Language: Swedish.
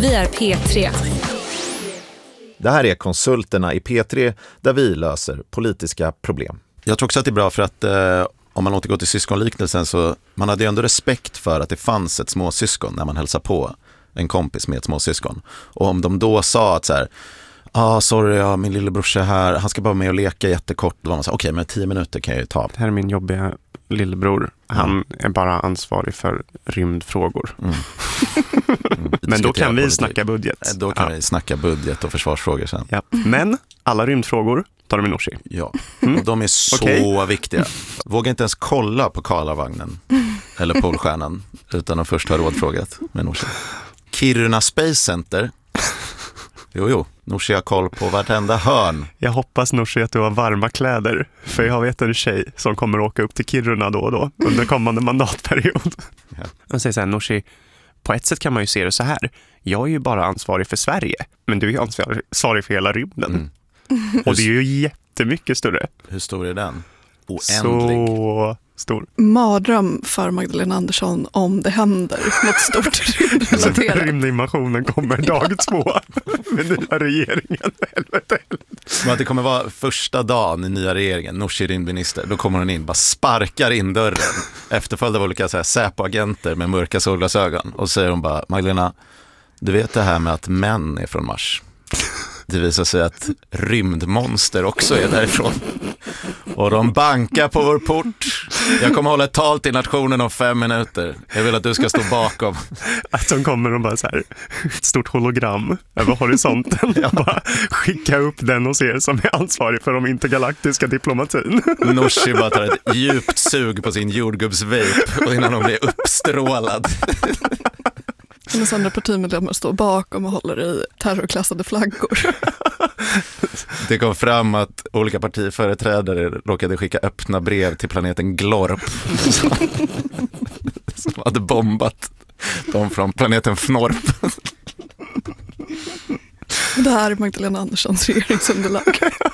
Vi är P3. Det här är Konsulterna i P3 där vi löser politiska problem. Jag tror också att det är bra för att om man återgår till syskonliknelsen så man hade ju ändå respekt för att det fanns ett småsyskon när man hälsar på en kompis med ett småsyskon. Och om de då sa att så här, sorry, min lillebrorsa är här, han ska bara med och leka jättekort. Då var man så okej, men 10 minuter kan jag ju ta. Det här är min jobbiga lillebror. Han är bara ansvarig för rymdfrågor. Men då kan vi snacka budget. Då kan vi snacka budget och försvarsfrågor sen. Ja. Men alla rymdfrågor tar de i Nooshi. Ja, och de är så viktiga. Våga inte ens kolla på Karlavagnen eller Polstjärnan utan att först ha rådfrågat med Nooshi. Kiruna Space Center. Jo, Nooshi har koll på vartenda hörn. Jag hoppas Nooshi att du har varma kläder. För jag vet en tjej som kommer åka upp till Kiruna då och då under kommande mandatperiod. Ja. Och säger så här, Nooshi, på ett sätt kan man ju se det så här. Jag är ju bara ansvarig för Sverige. Men du är ju ansvarig för hela rymden. Och det är ju jättemycket större. Hur stor är den? Oändlig. Så stor. Mardröm för Magdalena Andersson om det händer något stort rymdrelaterat. Rymdinvasionen kommer dag 2 med nya regeringen. Helvete. Men att det kommer vara första dagen i nya regeringen, Nooshi rymdminister, då kommer hon in, bara sparkar in dörren efterföljd av olika Säpo-agenter med mörka solglasögon och säger hon bara, Magdalena, du vet det här med att män är från Mars. Det visar sig att rymdmonster också är därifrån. Och de bankar på vår port. Jag kommer hålla ett tal till nationen om 5 minuter. Jag vill att du ska stå bakom. Att de kommer och bara så här, ett stort hologram över horisonten. Ja. Bara skicka upp den och se som är ansvarig för de intergalaktiska diplomatin. Nooshi bara tar ett djupt sug på sin jordgubbsvape och innan hon blir uppstrålad. Hennes andra partimedlemmar står bakom och håller i terrorklassade flaggor. Det kom fram att olika partiföreträdare råkade skicka öppna brev till planeten Glorp som hade bombat dem från planeten Fnorp. Det här är Magdalena Anderssons regeringsunderlag.